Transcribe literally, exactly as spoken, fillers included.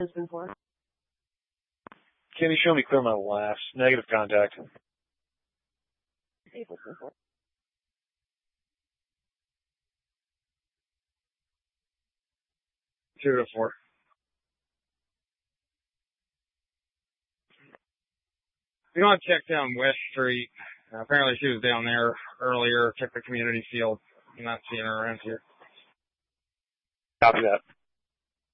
Can you show me clear my last? Negative contact. Two to four. We want to check down West Street. Uh, apparently she was down there earlier. Check the community field. I'm not seeing her around here. Copy that.